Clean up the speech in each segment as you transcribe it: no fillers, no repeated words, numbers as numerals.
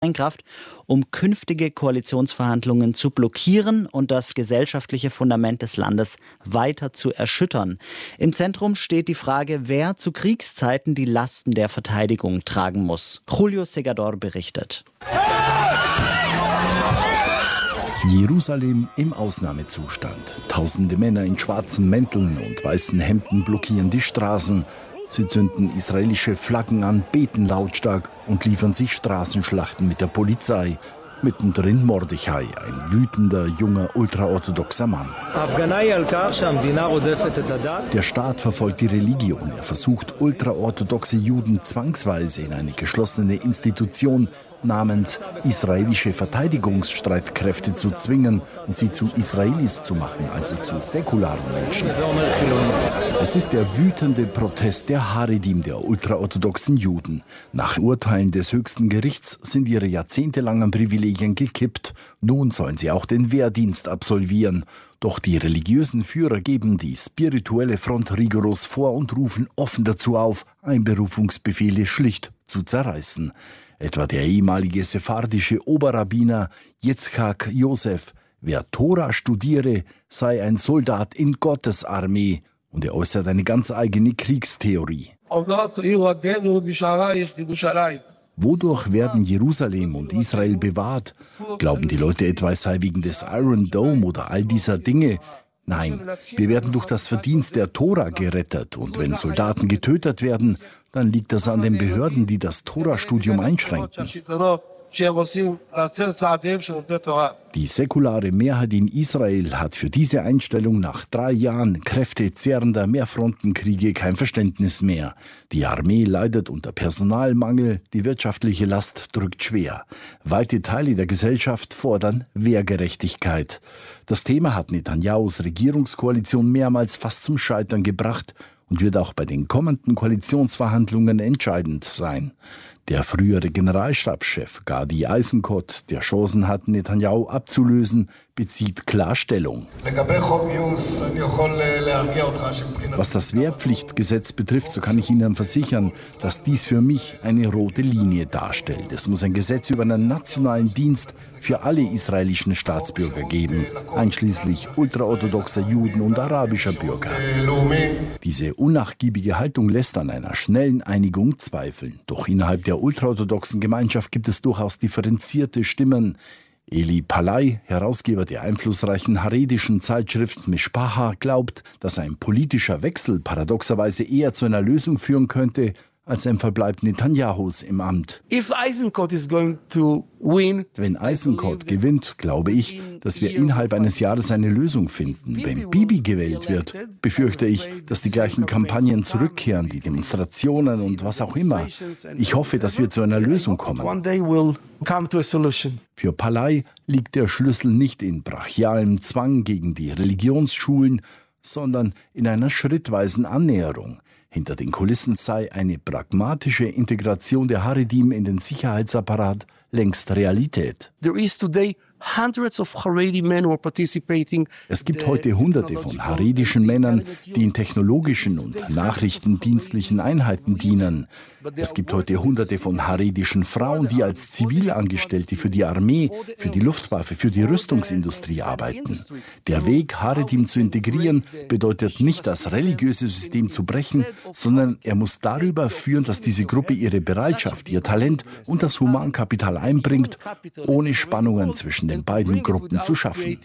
in Kraft, um künftige Koalitionsverhandlungen zu blockieren und das gesellschaftliche Fundament des Landes weiter zu erschüttern. Im Zentrum steht die Frage, wer zu Kriegszeiten die Lasten der Verteidigung tragen muss. Julio Segador berichtet. Jerusalem im Ausnahmezustand. Tausende Männer in schwarzen Mänteln und weißen Hemden blockieren die Straßen. Sie zünden israelische Flaggen an, beten lautstark und liefern sich Straßenschlachten mit der Polizei. Mittendrin Mordechai, ein wütender, junger, ultraorthodoxer Mann. Der Staat verfolgt die Religion. Er versucht, ultraorthodoxe Juden zwangsweise in eine geschlossene Institution namens israelische Verteidigungsstreitkräfte zu zwingen und sie zu Israelis zu machen, also zu säkularen Menschen. Es ist der wütende Protest der Haredim, der ultraorthodoxen Juden. Nach Urteilen des höchsten Gerichts sind ihre jahrzehntelangen Privilegien gekippt. Nun sollen sie auch den Wehrdienst absolvieren. Doch die religiösen Führer geben die spirituelle Front rigoros vor und rufen offen dazu auf, Einberufungsbefehle schlicht zu zerreißen. Etwa der ehemalige sephardische Oberrabbiner Yitzchak Yosef. Wer Tora studiere, sei ein Soldat in Gottes Armee. Und er äußert eine ganz eigene Kriegstheorie. Wodurch werden Jerusalem und Israel bewahrt? Glauben die Leute etwa, es sei wegen des Iron Dome oder all dieser Dinge? Nein, wir werden durch das Verdienst der Tora gerettet. Und wenn Soldaten getötet werden, dann liegt das an den Behörden, die das Tora-Studium einschränken. Die säkulare Mehrheit in Israel hat für diese Einstellung nach 3 Jahren kräftezehrender Mehrfrontenkriege kein Verständnis mehr. Die Armee leidet unter Personalmangel, die wirtschaftliche Last drückt schwer. Weite Teile der Gesellschaft fordern Wehrgerechtigkeit. Das Thema hat Netanyahus Regierungskoalition mehrmals fast zum Scheitern gebracht und wird auch bei den kommenden Koalitionsverhandlungen entscheidend sein. Der frühere Generalstabschef Gadi Eisenkot, der Chancen hat, Netanyahu abzulösen, bezieht klar Stellung. Was das Wehrpflichtgesetz betrifft, so kann ich Ihnen versichern, dass dies für mich eine rote Linie darstellt. Es muss ein Gesetz über einen nationalen Dienst für alle israelischen Staatsbürger geben, einschließlich ultraorthodoxer Juden und arabischer Bürger. Diese unnachgiebige Haltung lässt an einer schnellen Einigung zweifeln. Doch innerhalb der ultraorthodoxen Gemeinschaft gibt es durchaus differenzierte Stimmen. Eli Palai, Herausgeber der einflussreichen haredischen Zeitschrift Mishpacha, glaubt, dass ein politischer Wechsel paradoxerweise eher zu einer Lösung führen könnte, als ein Verbleib Netanyahus im Amt. Wenn Eisenkot gewinnt, glaube ich, dass wir innerhalb eines Jahres eine Lösung finden. Wenn Bibi gewählt wird, befürchte ich, dass die gleichen Kampagnen zurückkehren, die Demonstrationen und was auch immer. Ich hoffe, dass wir zu einer Lösung kommen. Für Palai liegt der Schlüssel nicht in brachialem Zwang gegen die Religionsschulen, sondern in einer schrittweisen Annäherung. Hinter den Kulissen sei eine pragmatische Integration der Haredim in den Sicherheitsapparat längst Realität. Es gibt heute Hunderte von haredischen Männern, die in technologischen und nachrichtendienstlichen Einheiten dienen. Es gibt heute Hunderte von haredischen Frauen, die als Zivilangestellte für die Armee, für die Luftwaffe, für die Rüstungsindustrie arbeiten. Der Weg, Haredim zu integrieren, bedeutet nicht, das religiöse System zu brechen, sondern er muss darüber führen, dass diese Gruppe ihre Bereitschaft, ihr Talent und das Humankapital einbringt, ohne Spannungen zwischen den beiden Gruppen zu schaffen.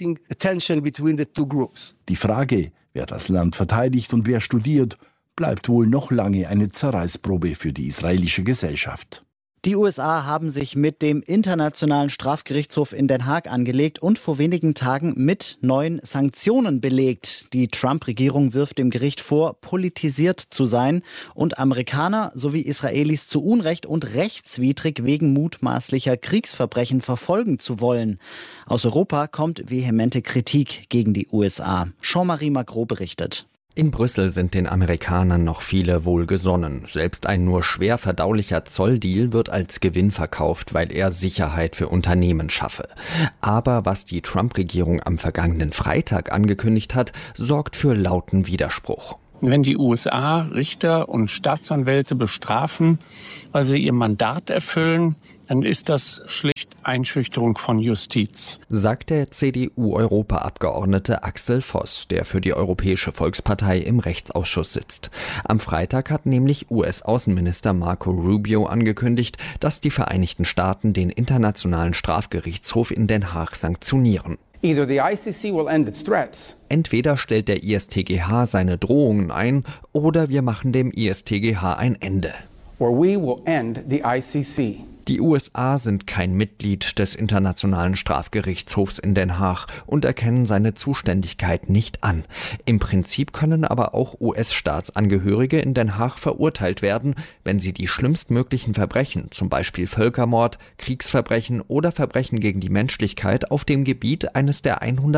Die Frage, wer das Land verteidigt und wer studiert, bleibt wohl noch lange eine Zerreißprobe für die israelische Gesellschaft. Die USA haben sich mit dem Internationalen Strafgerichtshof in Den Haag angelegt und vor wenigen Tagen mit neuen Sanktionen belegt. Die Trump-Regierung wirft dem Gericht vor, politisiert zu sein und Amerikaner sowie Israelis zu Unrecht und rechtswidrig wegen mutmaßlicher Kriegsverbrechen verfolgen zu wollen. Aus Europa kommt vehemente Kritik gegen die USA. Jean-Marie Magro berichtet. In Brüssel sind den Amerikanern noch viele wohlgesonnen. Selbst ein nur schwer verdaulicher Zolldeal wird als Gewinn verkauft, weil er Sicherheit für Unternehmen schaffe. Aber was die Trump-Regierung am vergangenen Freitag angekündigt hat, sorgt für lauten Widerspruch. Wenn die USA Richter und Staatsanwälte bestrafen, weil sie ihr Mandat erfüllen, dann ist das schlicht Einschüchterung von Justiz, sagt der CDU-Europaabgeordnete Axel Voss, der für die Europäische Volkspartei im Rechtsausschuss sitzt. Am Freitag hat nämlich US-Außenminister Marco Rubio angekündigt, dass die Vereinigten Staaten den Internationalen Strafgerichtshof in Den Haag sanktionieren. Entweder stellt der ISTGH seine Drohungen ein, oder wir machen dem ISTGH ein Ende. Die USA sind kein Mitglied des Internationalen Strafgerichtshofs in Den Haag und erkennen seine Zuständigkeit nicht an. Im Prinzip können aber auch US-Staatsangehörige in Den Haag verurteilt werden, wenn sie die schlimmstmöglichen Verbrechen, zum Beispiel Völkermord, Kriegsverbrechen oder Verbrechen gegen die Menschlichkeit auf dem Gebiet eines der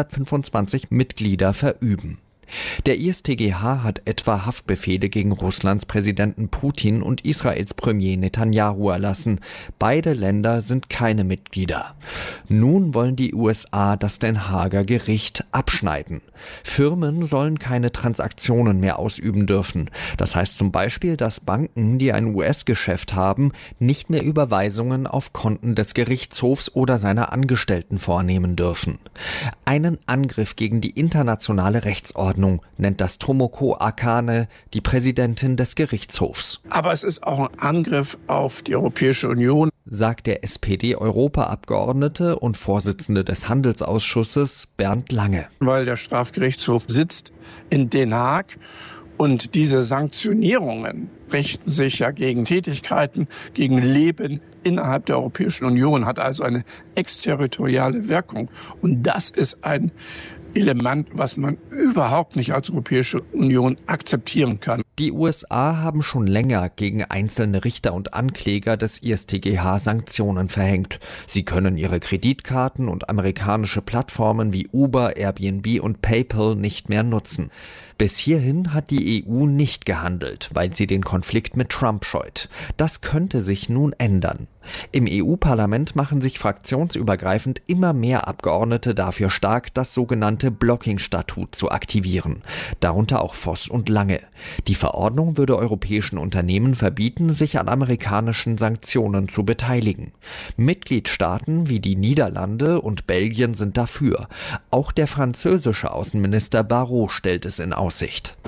125 Mitglieder verüben. Der ISTGH hat etwa Haftbefehle gegen Russlands Präsidenten Putin und Israels Premier Netanyahu erlassen. Beide Länder sind keine Mitglieder. Nun wollen die USA das Den Haager Gericht abschneiden. Firmen sollen keine Transaktionen mehr ausüben dürfen. Das heißt zum Beispiel, dass Banken, die ein US-Geschäft haben, nicht mehr Überweisungen auf Konten des Gerichtshofs oder seiner Angestellten vornehmen dürfen. Einen Angriff gegen die internationale Rechtsordnung nennt das Tomoko Akane, die Präsidentin des Gerichtshofs. Aber es ist auch ein Angriff auf die Europäische Union, sagt der SPD-Europaabgeordnete und Vorsitzende des Handelsausschusses Bernd Lange. Weil der Strafgerichtshof sitzt in Den Haag und diese Sanktionierungen richten sich ja gegen Tätigkeiten, gegen Leben innerhalb der Europäischen Union, hat also eine exterritoriale Wirkung. Und das ist ein Element, was man überhaupt nicht als Europäische Union akzeptieren kann. Die USA haben schon länger gegen einzelne Richter und Ankläger des ISTGH Sanktionen verhängt. Sie können ihre Kreditkarten und amerikanische Plattformen wie Uber, Airbnb und PayPal nicht mehr nutzen. Bis hierhin hat die EU nicht gehandelt, weil sie den Konflikt mit Trump scheut. Das könnte sich nun ändern. Im EU-Parlament machen sich fraktionsübergreifend immer mehr Abgeordnete dafür stark, das sogenannte Blocking-Statut zu aktivieren. Darunter auch Voss und Lange. Die Verordnung würde europäischen Unternehmen verbieten, sich an amerikanischen Sanktionen zu beteiligen. Mitgliedstaaten wie die Niederlande und Belgien sind dafür. Auch der französische Außenminister Barrot stellt es in Aussicht.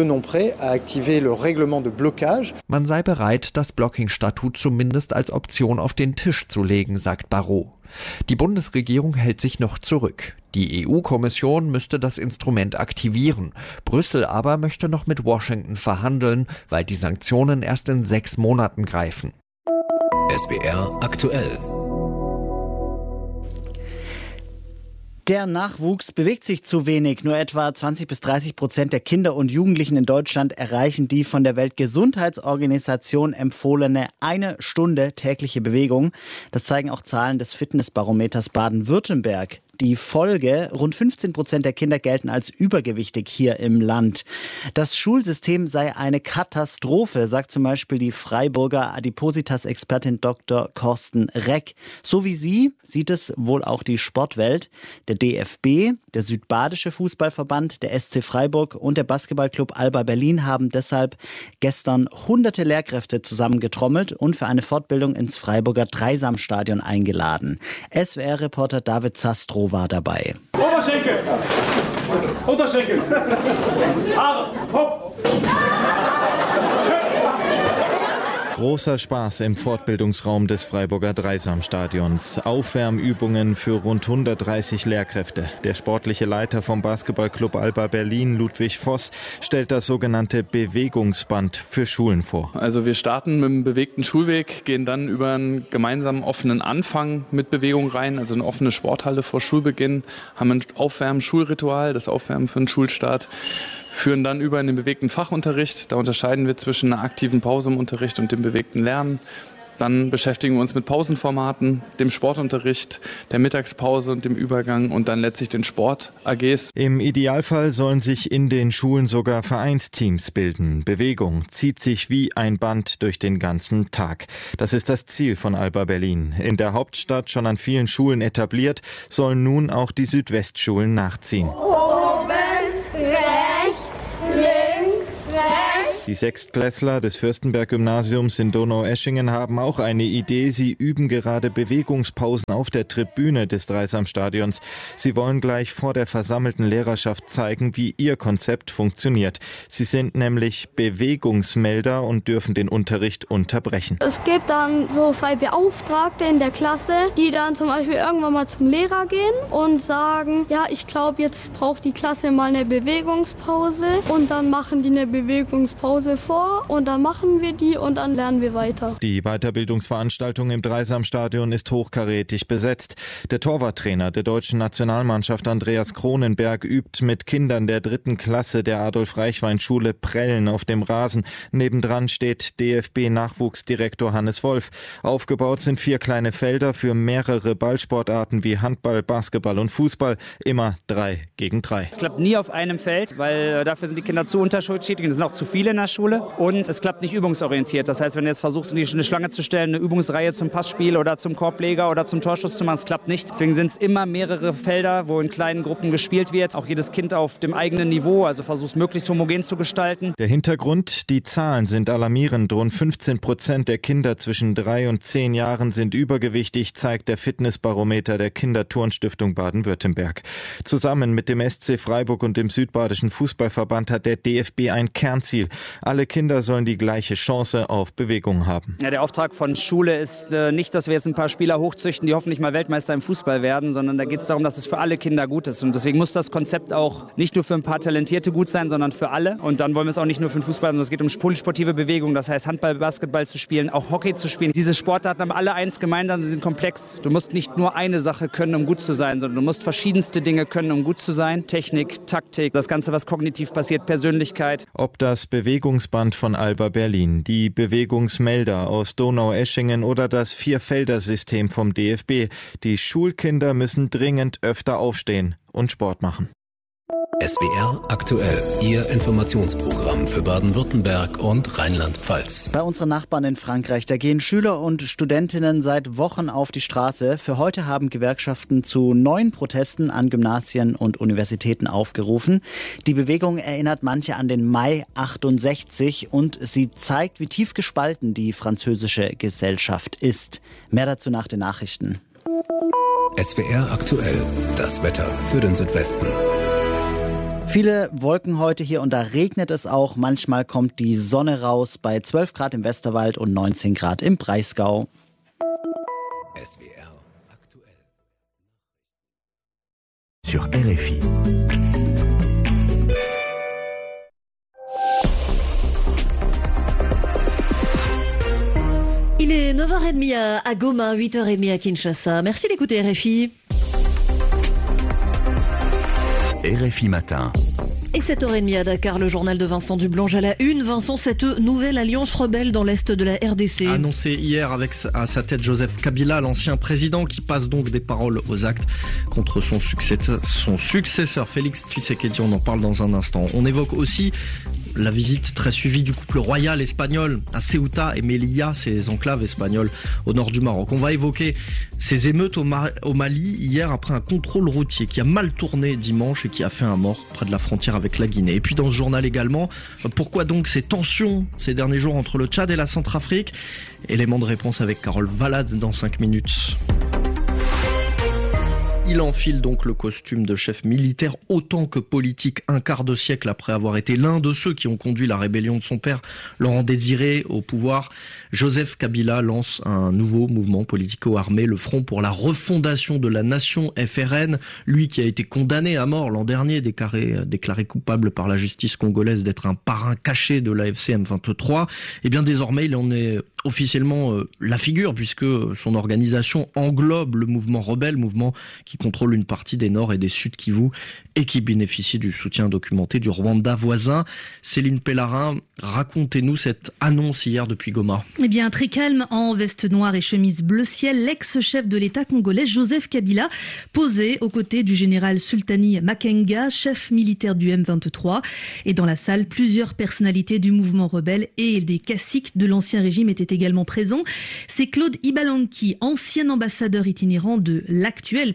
Man sei bereit, das Blocking-Statut zumindest als Option auf den Tisch zu legen, sagt Barrot. Die Bundesregierung hält sich noch zurück. Die EU-Kommission müsste das Instrument aktivieren. Brüssel aber möchte noch mit Washington verhandeln, weil die Sanktionen erst in 6 Monaten greifen. SWR aktuell. Der Nachwuchs bewegt sich zu wenig. Nur etwa 20-30% der Kinder und Jugendlichen in Deutschland erreichen die von der Weltgesundheitsorganisation empfohlene 1 Stunde tägliche Bewegung. Das zeigen auch Zahlen des Fitnessbarometers Baden-Württemberg. Die Folge: rund 15% der Kinder gelten als übergewichtig hier im Land. Das Schulsystem sei eine Katastrophe, sagt zum Beispiel die Freiburger Adipositas-Expertin Dr. Korsten Reck. So wie sie sieht es wohl auch die Sportwelt. Der DFB, der Südbadische Fußballverband, der SC Freiburg und der Basketballclub Alba Berlin haben deshalb gestern hunderte Lehrkräfte zusammengetrommelt und für eine Fortbildung ins Freiburger Dreisamstadion eingeladen. SWR-Reporter David Zastro war dabei. Oberschenkel! Unterschenkel! Haare! Hopp! Großer Spaß im Fortbildungsraum des Freiburger Dreisamstadions. Aufwärmübungen für rund 130 Lehrkräfte. Der sportliche Leiter vom Basketballclub Alba Berlin, Ludwig Voss, stellt das sogenannte Bewegungsband für Schulen vor. Also wir starten mit einem bewegten Schulweg, gehen dann über einen gemeinsamen offenen Anfang mit Bewegung rein, also eine offene Sporthalle vor Schulbeginn, haben ein Aufwärmen-Schulritual, das Aufwärmen für den Schulstart, führen dann über in den bewegten Fachunterricht. Da unterscheiden wir zwischen einer aktiven Pause im Unterricht und dem bewegten Lernen. Dann beschäftigen wir uns mit Pausenformaten, dem Sportunterricht, der Mittagspause und dem Übergang und dann letztlich den Sport-AGs. Im Idealfall sollen sich in den Schulen sogar Vereinsteams bilden. Bewegung zieht sich wie ein Band durch den ganzen Tag. Das ist das Ziel von Alba Berlin. In der Hauptstadt schon an vielen Schulen etabliert, sollen nun auch die Südwestschulen nachziehen. Oben, rechts, links, rechts. Die Sechstklässler des Fürstenberg-Gymnasiums in Donaueschingen haben auch eine Idee. Sie üben gerade Bewegungspausen auf der Tribüne des Dreisamstadions. Sie wollen gleich vor der versammelten Lehrerschaft zeigen, wie ihr Konzept funktioniert. Sie sind nämlich Bewegungsmelder und dürfen den Unterricht unterbrechen. Es gibt dann so 2 Beauftragte in der Klasse, die dann zum Beispiel irgendwann mal zum Lehrer gehen und sagen, ja, ich glaube, jetzt braucht die Klasse mal eine Bewegungspause, und dann machen die eine Bewegungspause vor und dann machen wir die und dann lernen wir weiter. Die Weiterbildungsveranstaltung im Dreisamstadion ist hochkarätig besetzt. Der Torwarttrainer der deutschen Nationalmannschaft Andreas Kronenberg übt mit Kindern der 3. Klasse der Adolf-Reichwein-Schule Prellen auf dem Rasen. Nebendran steht DFB-Nachwuchsdirektor Hannes Wolf. Aufgebaut sind 4 kleine Felder für mehrere Ballsportarten wie Handball, Basketball und Fußball. Immer 3 gegen 3. Es klappt nie auf einem Feld, weil dafür sind die Kinder zu unterschiedlich. Es sind auch zu viele in der Schule und es klappt nicht übungsorientiert. Das heißt, wenn du jetzt versuchst, eine Schlange zu stellen, eine Übungsreihe zum Passspiel oder zum Korbleger oder zum Torschuss zu machen, es klappt nicht. Deswegen sind es immer mehrere Felder, wo in kleinen Gruppen gespielt wird. Auch jedes Kind auf dem eigenen Niveau, also versuchst möglichst homogen zu gestalten. Der Hintergrund, die Zahlen sind alarmierend. Rund 15% der Kinder zwischen 3 und 10 Jahren sind übergewichtig, zeigt der Fitnessbarometer der Kinderturnstiftung Baden-Württemberg. Zusammen mit dem SC Freiburg und dem Südbadischen Fußballverband hat der DFB ein Kernziel. Alle Kinder sollen die gleiche Chance auf Bewegung haben. Ja, der Auftrag von Schule ist nicht, dass wir jetzt ein paar Spieler hochzüchten, die hoffentlich mal Weltmeister im Fußball werden, sondern da geht es darum, dass es für alle Kinder gut ist. Und deswegen muss das Konzept auch nicht nur für ein paar Talentierte gut sein, sondern für alle. Und dann wollen wir es auch nicht nur für den Fußball, sondern es geht um polysportive Bewegung. Das heißt, Handball, Basketball zu spielen, auch Hockey zu spielen. Diese Sportarten haben alle eins gemeinsam, sie sind komplex. Du musst nicht nur eine Sache können, um gut zu sein, sondern du musst verschiedenste Dinge können, um gut zu sein. Technik, Taktik, das Ganze, was kognitiv passiert, Persönlichkeit. Ob das Bewegungsband von Alba Berlin, die Bewegungsmelder aus Donaueschingen oder das Vierfelder-System vom DFB, die Schulkinder müssen dringend öfter aufstehen und Sport machen. SWR aktuell, Ihr Informationsprogramm für Baden-Württemberg und Rheinland-Pfalz. Bei unseren Nachbarn in Frankreich, da gehen Schüler und Studentinnen seit Wochen auf die Straße. Für heute haben Gewerkschaften zu neuen Protesten an Gymnasien und Universitäten aufgerufen. Die Bewegung erinnert manche an den Mai 68 und sie zeigt, wie tief gespalten die französische Gesellschaft ist. Mehr dazu nach den Nachrichten. SWR aktuell, das Wetter für den Südwesten. Viele Wolken heute hier und da regnet es auch. Manchmal kommt die Sonne raus bei 12 Grad im Westerwald und 19 Grad im Breisgau. SWR aktuell. Sur RFI. Il est 9h30 à Goma, 8h30 à Kinshasa. Merci d'écouter RFI. RFI Matin. Et 7h30 à Dakar, le journal de Vincent Dublange à la une. Vincent, cette nouvelle alliance rebelle dans l'est de la RDC. Annoncé hier avec à sa tête Joseph Kabila, l'ancien président, qui passe donc des paroles aux actes contre son successeur Félix Tshisekedi. On en parle dans un instant. On évoque aussi la visite très suivie du couple royal espagnol à Ceuta et Melilla, ces enclaves espagnoles au nord du Maroc. On va évoquer ces émeutes au Mali hier après un contrôle routier qui a mal tourné dimanche et qui a fait un mort près de la frontière avec la Guinée. Et puis dans ce journal également, pourquoi donc ces tensions ces derniers jours entre le Tchad et la Centrafrique? Élément de réponse avec Carole Valade dans 5 minutes. Il enfile donc le costume de chef militaire autant que politique un quart de siècle après avoir été l'un de ceux qui ont conduit la rébellion de son père, Laurent Désiré, au pouvoir. Joseph Kabila lance un nouveau mouvement politico-armé, le Front pour la refondation de la nation FRN. Lui qui a été condamné à mort l'an dernier, déclaré coupable par la justice congolaise d'être un parrain caché de l'AFC M23. Et bien désormais il en est officiellement la figure puisque son organisation englobe le mouvement rebelle, mouvement qui contrôle une partie des Nord et des Sud Kivu et qui bénéficie du soutien documenté du Rwanda voisin. Céline Pellarin, racontez-nous cette annonce hier depuis Goma. Eh bien, très calme, en veste noire et chemise bleu ciel, l'ex-chef de l'État congolais Joseph Kabila posé aux côtés du général Sultani Makenga, chef militaire du M23. Et dans la salle, plusieurs personnalités du mouvement rebelle et des caciques de l'ancien régime étaient également présents. C'est Claude Ibalanki, ancien ambassadeur itinérant de l'actuel président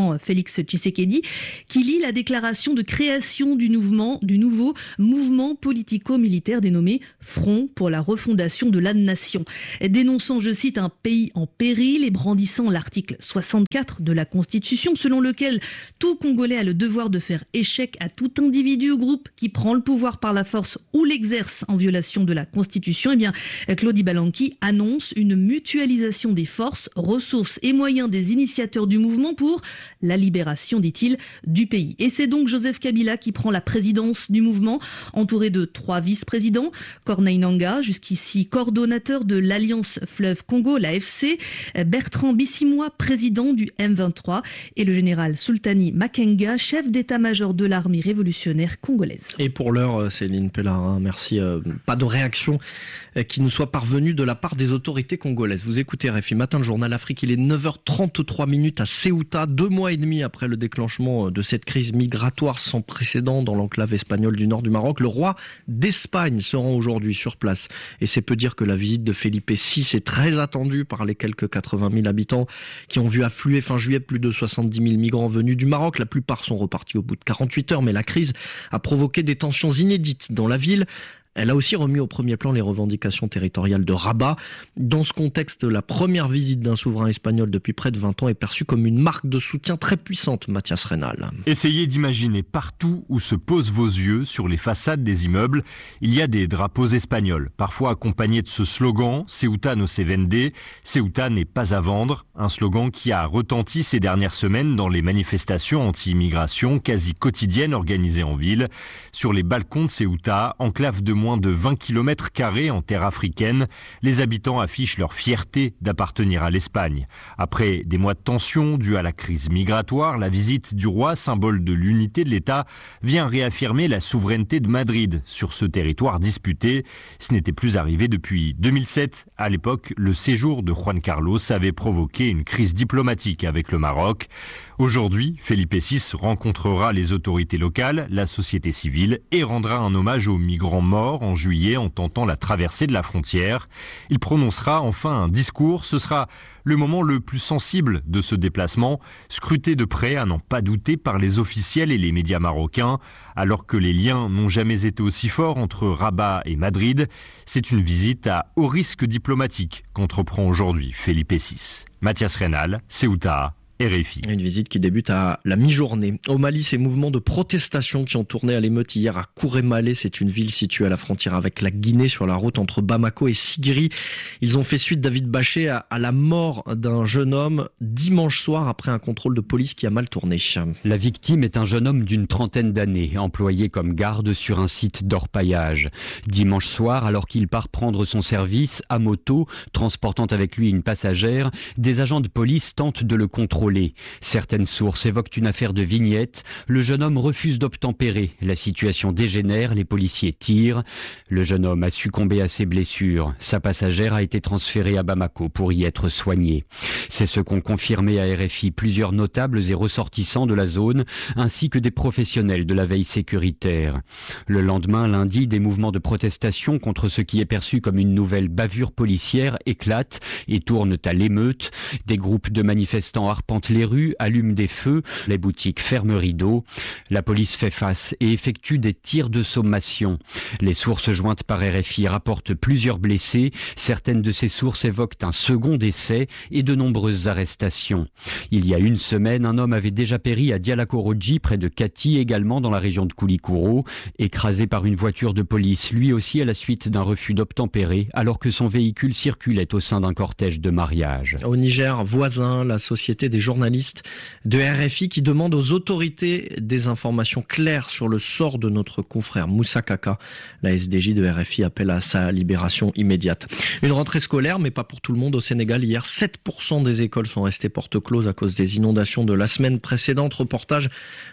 président Félix Tshisekedi, qui lit la déclaration de création du nouveau mouvement politico-militaire dénommé Front pour la refondation de la nation. Dénonçant, je cite, un pays en péril et brandissant l'article 64 de la Constitution, selon lequel tout Congolais a le devoir de faire échec à tout individu ou groupe qui prend le pouvoir par la force ou l'exerce en violation de la Constitution, Claudie Balanqui annonce une mutualisation des forces, ressources et moyens des initiateurs du mouvement pour la libération, dit-il, du pays. Et c'est donc Joseph Kabila qui prend la présidence du mouvement, entouré de 3 vice-présidents. Corneille Nangaa, jusqu'ici coordonnateur de l'Alliance Fleuve Congo, l'AFC, Bertrand Bisimwa, président du M23, et le général Sultani Makenga, chef d'état-major de l'armée révolutionnaire congolaise. Et pour l'heure, Céline Pellarin, merci. Pas de réaction qui nous soit parvenue de la part des autorités congolaises. Vous écoutez RFI Matin, le journal Afrique, il est 9h33 à Ceuta, 2 mois et demi après le déclenchement de cette crise migratoire sans précédent dans l'enclave espagnole du nord du Maroc. Le roi d'Espagne se rend aujourd'hui sur place et c'est peu dire que la visite de Felipe VI est très attendue par les quelques 80 000 habitants qui ont vu affluer fin juillet plus de 70 000 migrants venus du Maroc. La plupart sont repartis au bout de 48 heures, mais la crise a provoqué des tensions inédites dans la ville. Elle a aussi remis au premier plan les revendications territoriales de Rabat. Dans ce contexte, la première visite d'un souverain espagnol depuis près de 20 ans est perçue comme une marque de soutien très puissante, Mathias Reynal. Essayez d'imaginer partout où se posent vos yeux, sur les façades des immeubles, il y a des drapeaux espagnols, parfois accompagnés de ce slogan « Ceuta no se vende », « Ceuta n'est pas à vendre », un slogan qui a retenti ces dernières semaines dans les manifestations anti-immigration quasi quotidiennes organisées en ville. Sur les balcons de Ceuta, enclave de moins de 20 km² en terre africaine, les habitants affichent leur fierté d'appartenir à l'Espagne. Après des mois de tension dues à la crise migratoire, la visite du roi, symbole de l'unité de l'État, vient réaffirmer la souveraineté de Madrid sur ce territoire disputé. Ce n'était plus arrivé depuis 2007. À l'époque, le séjour de Juan Carlos avait provoqué une crise diplomatique avec le Maroc. Aujourd'hui, Felipe VI rencontrera les autorités locales, la société civile et rendra un hommage aux migrants morts en juillet en tentant la traversée de la frontière. Il prononcera enfin un discours. Ce sera le moment le plus sensible de ce déplacement, scruté de près à n'en pas douter par les officiels et les médias marocains. Alors que les liens n'ont jamais été aussi forts entre Rabat et Madrid, c'est une visite à haut risque diplomatique qu'entreprend aujourd'hui Felipe VI. Mathias Reynal, Ceuta, RFI. Une visite qui débute à la mi-journée. Au Mali, ces mouvements de protestation qui ont tourné à l'émeute hier à Kourémalé, c'est une ville située à la frontière avec la Guinée sur la route entre Bamako et Sigri. Ils ont fait suite, David Bachet, à la mort d'un jeune homme dimanche soir après un contrôle de police qui a mal tourné. La victime est un jeune homme d'une trentaine d'années, employé comme garde sur un site d'orpaillage. Dimanche soir, alors qu'il part prendre son service à moto, transportant avec lui une passagère, des agents de police tentent de le contrôler. Certaines sources évoquent une affaire de vignette. Le jeune homme refuse d'obtempérer. La situation dégénère, les policiers tirent. Le jeune homme a succombé à ses blessures. Sa passagère a été transférée à Bamako pour y être soignée. C'est ce qu'ont confirmé à RFI plusieurs notables et ressortissants de la zone, ainsi que des professionnels de la veille sécuritaire. Le lendemain, lundi, des mouvements de protestation contre ce qui est perçu comme une nouvelle bavure policière éclatent et tournent à l'émeute. Des groupes de manifestants arpentent les rues, allument des feux, les boutiques ferment rideau. La police fait face et effectue des tirs de sommation. Les sources jointes par RFI rapportent plusieurs blessés. Certaines de ces sources évoquent un second décès et de nombreuses arrestations. Il y a une semaine, un homme avait déjà péri à Dialakorodji, près de Kati, également dans la région de Koulikoro, écrasé par une voiture de police, lui aussi à la suite d'un refus d'obtempérer, alors que son véhicule circulait au sein d'un cortège de mariage. Au Niger voisin, la Société des journalistes de RFI qui demande aux autorités des informations claires sur le sort de notre confrère Moussa Kaka. La SDJ de RFI appelle à sa libération immédiate. Une rentrée scolaire, mais pas pour tout le monde au Sénégal. Hier, 7% des écoles sont restées portes closes à cause des inondations de la semaine précédente. Reportage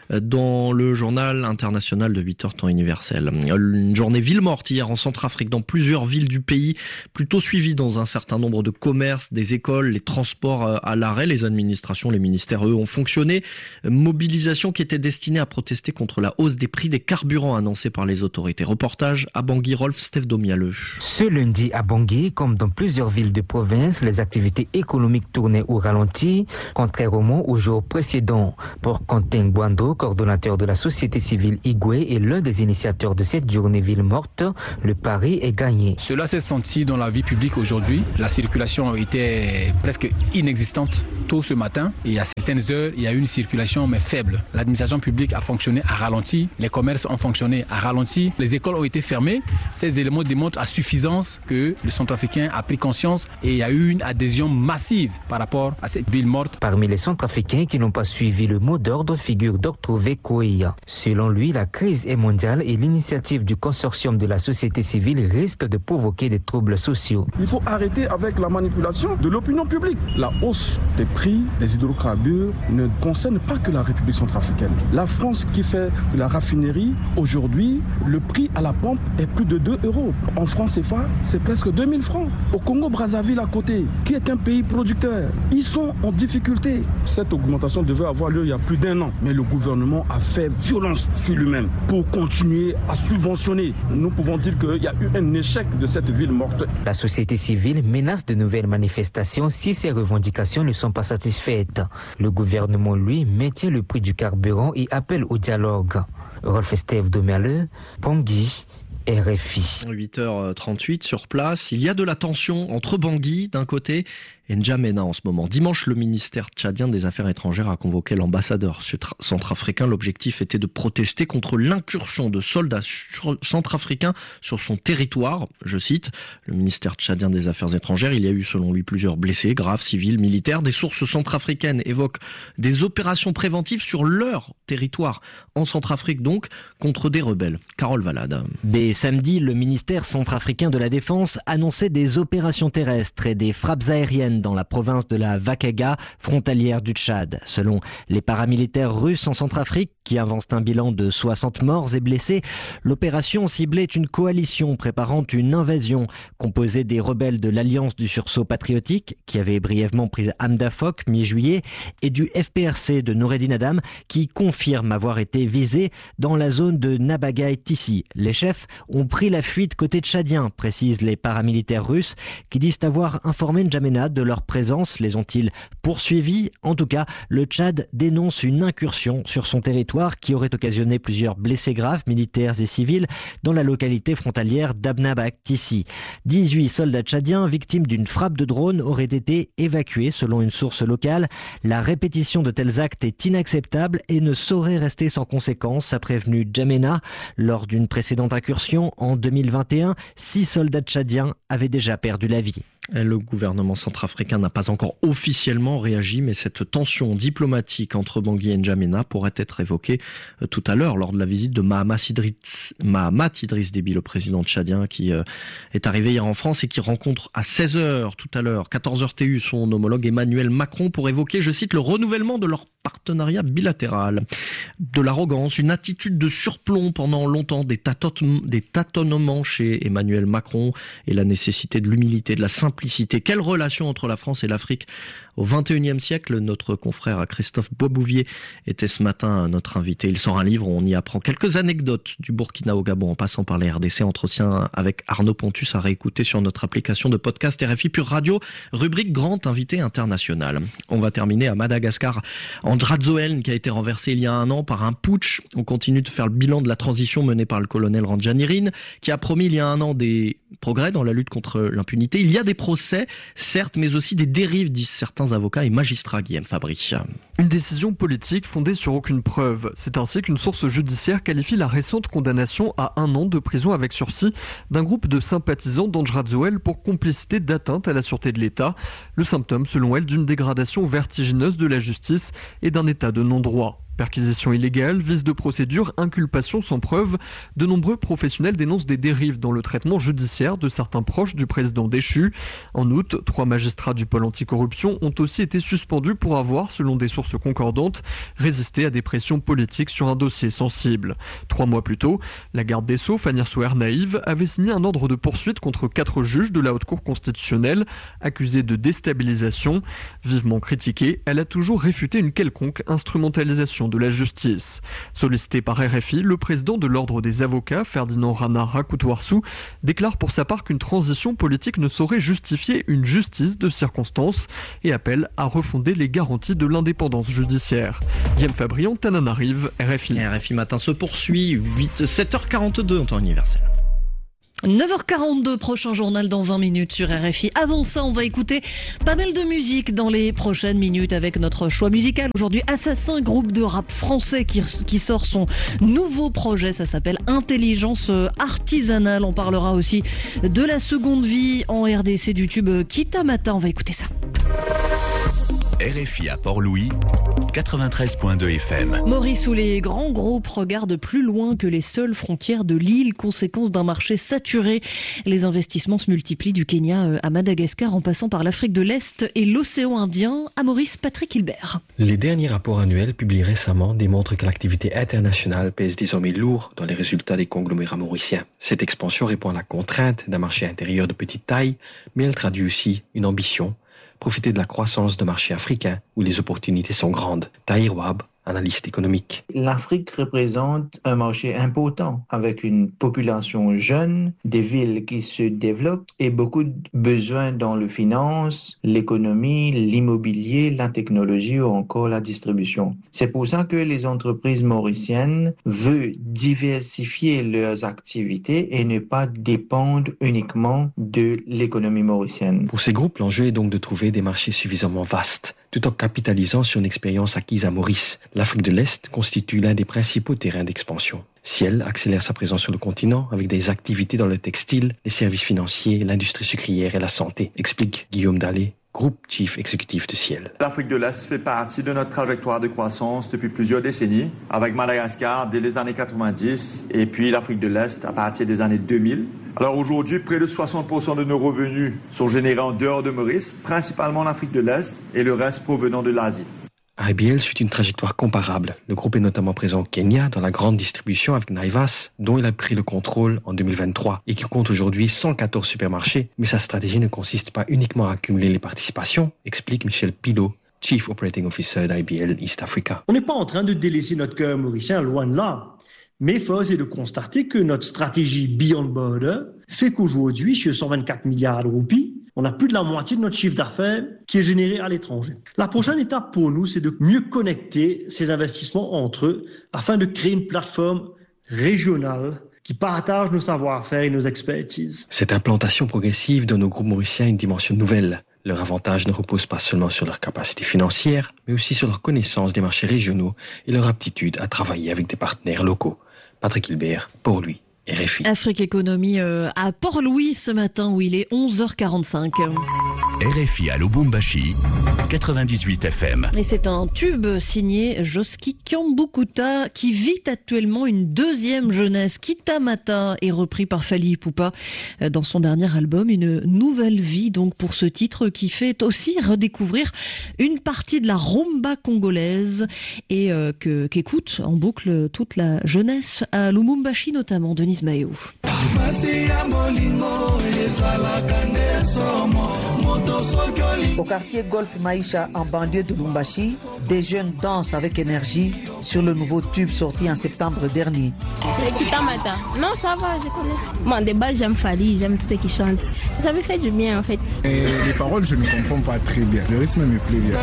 dans le journal international de 8h temps universel. Une journée ville morte hier en Centrafrique dans plusieurs villes du pays, plutôt suivie dans un certain nombre de commerces, des écoles, les transports à l'arrêt. Les administrations l'administration. Les ministères, eux, ont fonctionné. Mobilisation qui était destinée à protester contre la hausse des prix des carburants annoncés par les autorités. Reportage à Bangui, Rolf Stefdomialeux. Ce lundi à Bangui, comme dans plusieurs villes de province, les activités économiques tournaient au ralenti, contrairement aux jours précédents. Pour Quentin Boando, coordonnateur de la société civile Igwe et l'un des initiateurs de cette journée ville morte, le pari est gagné. Cela s'est senti dans la vie publique aujourd'hui. La circulation était presque inexistante tôt ce matin et à certaines heures, il y a eu une circulation mais faible. L'administration publique a fonctionné à ralenti, les commerces ont fonctionné à ralenti, les écoles ont été fermées. Ces éléments démontrent à suffisance que le Centrafricain a pris conscience et il y a eu une adhésion massive par rapport à cette ville morte. Parmi les Centrafricains qui n'ont pas suivi le mot d'ordre figure Dr Vekoia. Selon lui, la crise est mondiale et l'initiative du consortium de la société civile risque de provoquer des troubles sociaux. Il faut arrêter avec la manipulation de l'opinion publique. La hausse des prix des hydrocarbures ne concerne pas que la République centrafricaine. La France qui fait de la raffinerie, aujourd'hui, le prix à la pompe est plus de 2 €. En francs CFA, c'est presque 2000 francs. Au Congo-Brazzaville à côté, qui est un pays producteur, ils sont en difficulté. Cette augmentation devait avoir lieu il y a plus d'1 an. Mais le gouvernement a fait violence sur lui-même pour continuer à subventionner. Nous pouvons dire qu'il y a eu un échec de cette ville morte. La société civile menace de nouvelles manifestations si ces revendications ne sont pas satisfaites. Le gouvernement, lui, maintient le prix du carburant et appelle au dialogue. Rolf Stefdomialeux, Bangui, RFI. 8h38 sur place. Il y a de la tension entre Bangui d'un côté et N'Djamena en ce moment. Dimanche, le ministère tchadien des Affaires étrangères a convoqué l'ambassadeur centrafricain. L'objectif était de protester contre l'incursion de soldats centrafricains sur son territoire. Je cite, le ministère tchadien des Affaires étrangères, il y a eu selon lui plusieurs blessés, graves, civils, militaires. Des sources centrafricaines évoquent des opérations préventives sur leur territoire, en Centrafrique donc, contre des rebelles. Carole Valade. Dès samedi, le ministère centrafricain de la Défense annonçait des opérations terrestres et des frappes aériennes dans la province de la Vakaga, frontalière du Tchad. Selon les paramilitaires russes en Centrafrique, qui avancent un bilan de 60 morts et blessés, l'opération ciblait une coalition préparant une invasion composée des rebelles de l'Alliance du sursaut patriotique, qui avait brièvement pris Amdafok mi-juillet, et du FPRC de Noureddin Adam, qui confirme avoir été visé dans la zone de Nabaga et Tissi. Les chefs ont pris la fuite côté tchadien, précisent les paramilitaires russes, qui disent avoir informé N'Djamena de leur présence. Les ont-ils poursuivis? En tout cas, le Tchad dénonce une incursion sur son territoire qui aurait occasionné plusieurs blessés graves, militaires et civils, dans la localité frontalière d'Abnabak-Tissi. 18 soldats tchadiens victimes d'une frappe de drone auraient été évacués selon une source locale. La répétition de tels actes est inacceptable et ne saurait rester sans conséquence, a prévenu N'Djamena. Lors d'une précédente incursion en 2021, 6 soldats tchadiens avaient déjà perdu la vie. Le gouvernement centrafricain n'a pas encore officiellement réagi, mais cette tension diplomatique entre Bangui et N'Djamena pourrait être évoquée tout à l'heure lors de la visite de Mahamat Idriss Déby, le président tchadien, qui est arrivé hier en France et qui rencontre à 16h tout à l'heure, 14h TU, son homologue Emmanuel Macron pour évoquer, je cite, le renouvellement de leur partenariat bilatéral. De l'arrogance, une attitude de surplomb pendant longtemps, des tâtonnements chez Emmanuel Macron et la nécessité de l'humilité, de la simplicité. Quelle relation entre la France et l'Afrique au XXIe siècle? Notre confrère Christophe Boisbouvier était ce matin notre invité. Il sort un livre où on y apprend quelques anecdotes du Burkina au Gabon en passant par les RDC. Entretien avec Arnaud Pontus à réécouter sur notre application de podcast RFI Pure Radio, rubrique Grand Invité International. On va terminer à Madagascar. Andradzoen, qui a été renversé il y a 1 an par un putsch. On continue de faire le bilan de la transition menée par le colonel Randjanirin, qui a promis il y a 1 an des progrès dans la lutte contre l'impunité. Il y a des procès, certes, mais aussi des dérives, disent certains avocats et magistrats. Guillaume Fabry. Une décision politique fondée sur aucune preuve. C'est ainsi qu'une source judiciaire qualifie la récente condamnation à 1 an de prison avec sursis d'un groupe de sympathisants d'Andradzoel pour complicité d'atteinte à la sûreté de l'État. Le symptôme, selon elle, d'une dégradation vertigineuse de la justice et d'un état de non-droit. Perquisition illégale, vice de procédure, inculpation sans preuve, de nombreux professionnels dénoncent des dérives dans le traitement judiciaire de certains proches du président déchu. En août, 3 magistrats du pôle anticorruption ont aussi été suspendus pour avoir, selon des sources concordantes, résisté à des pressions politiques sur un dossier sensible. 3 mois plus tôt, la garde des Sceaux, Fanny Rsouer-Naïve, avait signé un ordre de poursuite contre 4 juges de la Haute Cour constitutionnelle accusés de déstabilisation. Vivement critiquée, elle a toujours réfuté une quelconque instrumentalisation de la justice. Sollicité par RFI, le président de l'ordre des avocats, Ferdinand Rana Rakutouarsou, déclare pour sa part qu'une transition politique ne saurait justifier une justice de circonstance et appelle à refonder les garanties de l'indépendance judiciaire. Guillaume Fabrion, Tananarive, RFI. RFI Matin se poursuit, 7h42 en temps universel. 9h42, prochain journal dans 20 minutes sur RFI. Avant ça, on va écouter pas mal de musique dans les prochaines minutes avec notre choix musical. Aujourd'hui, Assassin, groupe de rap français qui sort son nouveau projet. Ça s'appelle Intelligence Artisanale. On parlera aussi de la seconde vie en RDC du tube Kitamata. On va écouter ça. RFI à Port-Louis, 93.2 FM. Maurice, où les grands groupes regardent plus loin que les seules frontières de l'île, conséquence d'un marché saturé. Les investissements se multiplient du Kenya à Madagascar en passant par l'Afrique de l'Est et l'océan Indien. À Maurice, Patrick Hilbert. Les derniers rapports annuels publiés récemment démontrent que l'activité internationale pèse désormais lourd dans les résultats des conglomérats mauriciens. Cette expansion répond à la contrainte d'un marché intérieur de petite taille, mais elle traduit aussi une ambition: profiter de la croissance de marchés africains où les opportunités sont grandes. Tahir Wahab, analyste économique. L'Afrique représente un marché important avec une population jeune, des villes qui se développent et beaucoup de besoins dans le finance, l'économie, l'immobilier, la technologie ou encore la distribution. C'est pour ça que les entreprises mauriciennes veulent diversifier leurs activités et ne pas dépendre uniquement de l'économie mauricienne. Pour ces groupes, l'enjeu est donc de trouver des marchés suffisamment vastes, tout en capitalisant sur une expérience acquise à Maurice. L'Afrique de l'Est constitue l'un des principaux terrains d'expansion. Ciel accélère sa présence sur le continent avec des activités dans le textile, les services financiers, l'industrie sucrière et la santé, explique Guillaume Dallet, groupe chief exécutif de Ciel. L'Afrique de l'Est fait partie de notre trajectoire de croissance depuis plusieurs décennies, avec Madagascar dès les années 90 et puis l'Afrique de l'Est à partir des années 2000. Alors aujourd'hui, près de 60% de nos revenus sont générés en dehors de Maurice, principalement en Afrique de l'Est et le reste provenant de l'Asie. IBL suit une trajectoire comparable. Le groupe est notamment présent au Kenya dans la grande distribution avec Naivas, dont il a pris le contrôle en 2023 et qui compte aujourd'hui 114 supermarchés. Mais sa stratégie ne consiste pas uniquement à accumuler les participations, explique Michel Pilot, Chief Operating Officer d'IBL East Africa. On n'est pas en train de délaisser notre cœur mauricien, loin de là. Mais force est de constater que notre stratégie Beyond Border fait qu'aujourd'hui, sur 124 milliards de roupies, on a plus de la moitié de notre chiffre d'affaires qui est généré à l'étranger. La prochaine étape pour nous, c'est de mieux connecter ces investissements entre eux afin de créer une plateforme régionale qui partage nos savoir-faire et nos expertises. Cette implantation progressive donne au groupe mauricien une dimension nouvelle. Leur avantage ne repose pas seulement sur leur capacité financière, mais aussi sur leur connaissance des marchés régionaux et leur aptitude à travailler avec des partenaires locaux. Patrick Hilbert, pour lui. RFI. Afrique Économie à Port-Louis ce matin où il est 11h45. RFI à Lubumbashi, 98 FM. Et c'est un tube signé Josky Kiambukuta qui vit actuellement une deuxième jeunesse. Kitamata est repris par Fally Ipupa dans son dernier album, une nouvelle vie donc pour ce titre qui fait aussi redécouvrir une partie de la rumba congolaise et qu'écoute en boucle toute la jeunesse à Lubumbashi notamment. Denise Mayo. Au quartier Golf Maïcha en banlieue de Lubumbashi, des jeunes dansent avec énergie sur le nouveau tube sorti en septembre dernier. Le Kitamata. Non, ça va, je connais. Bon, de base, j'aime Fally, j'aime tous ceux qui chantent. Ça me fait du bien en fait. Les paroles, je ne comprends pas très bien. Le rythme me plaît bien.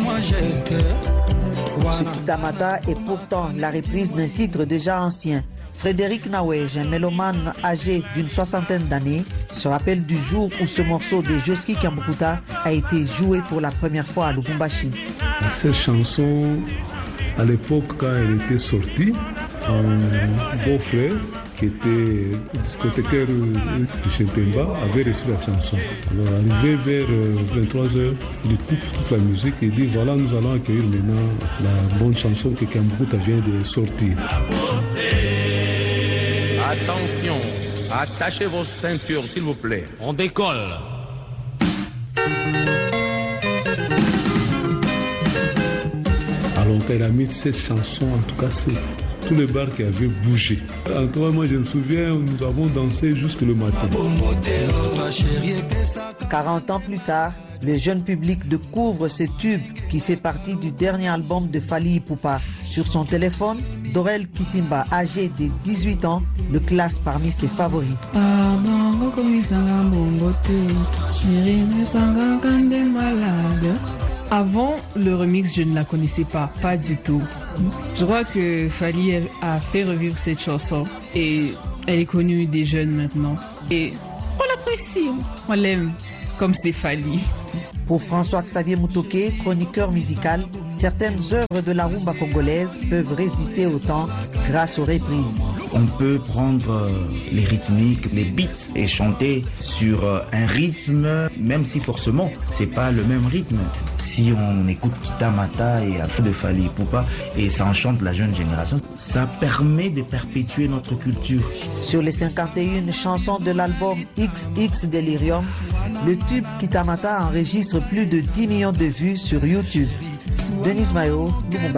Ce Kitamata est pourtant la reprise d'un titre déjà ancien. Frédéric Nawej, un mélomane âgé d'une 60aine d'années, se rappelle du jour où ce morceau de Josky Kiambukuta a été joué pour la première fois à Lubumbashi. Cette chanson, à l'époque quand elle était sortie, mon beau-frère qui était discothécaire de Chempemba, avait reçu la chanson. Alors arrivé vers 23h, il coupe toute la musique et dit voilà, nous allons accueillir maintenant la bonne chanson que Kiambukuta vient de sortir. Attention, attachez vos ceintures s'il vous plaît. On décolle. Alors quand il a mis cette chanson, en tout cas c'est tous les bars qui avaient bougé. En tout cas, moi je me souviens, nous avons dansé jusqu'au matin. 40 ans plus tard, le jeune public découvre ce tube qui fait partie du dernier album de Fally Ipupa. Sur son téléphone, Dorel Kisimba, âgé de 18 ans, le classe parmi ses favoris. Avant le remix, je ne la connaissais pas du tout. Je crois que Fally a fait revivre cette chanson et elle est connue des jeunes maintenant. Et on l'apprécie, on l'aime comme c'est Fally. Pour François-Xavier Mutoké, chroniqueur musical, certaines œuvres de la rumba congolaise peuvent résister au temps grâce aux reprises. On peut prendre les rythmiques, les beats et chanter sur un rythme, même si forcément c'est pas le même rythme. Si on écoute Kita Mata et un peu de Fally Ipupa et ça enchante la jeune génération, ça permet de perpétuer notre culture. Sur les 51 chansons de l'album XX Delirium, le tube Kita Mata enregistre plus de 10 millions de vues sur YouTube. Denis Mayo,